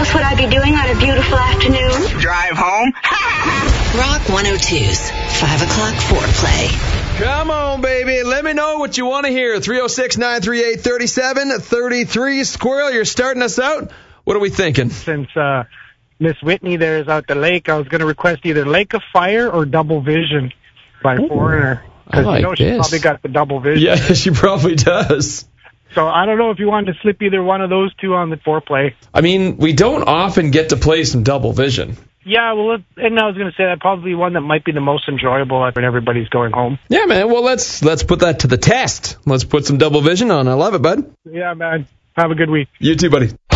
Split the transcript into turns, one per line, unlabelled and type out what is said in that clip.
else would I be doing on a beautiful afternoon?
Drive home?
Rock 102's 5 o'clock foreplay.
Come on, baby. Let me know what you want to hear. 306-938-3733. Squirrel, you're starting us out. What are we thinking?
Since Miss Whitney there is out the lake, I was going to request either Lake of Fire or Double Vision by Foreigner. Because she probably got the double vision.
Yeah, she probably does.
So I don't know if you wanted to slip either one of those two on the foreplay.
I mean, we don't often get to play some double vision.
Yeah, well, and I was going to say that probably one that might be the most enjoyable when everybody's going home.
Yeah, man. Well, let's put that to the test. Let's put some double vision on. I love it, bud.
Yeah, man. Have a good week.
You too, buddy.